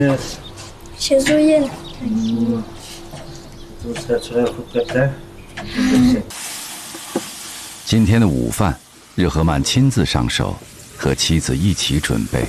写作业呢。 今天的午饭，日和曼亲自上手，和妻子一起准备。